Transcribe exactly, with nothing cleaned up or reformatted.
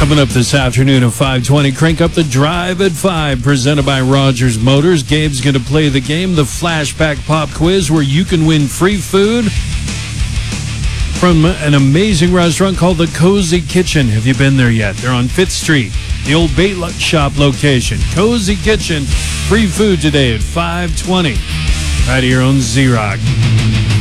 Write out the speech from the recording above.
Coming up this afternoon at five twenty, crank up the drive at five, presented by Rogers Motors. Gabe's going to play the game, the Flashback Pop Quiz, where you can win free food from an amazing restaurant called the Cozy Kitchen. Have you been there yet? They're on fifth street, the old bait shop location. Cozy Kitchen, free food today at five twenty, right here on Z-Rock.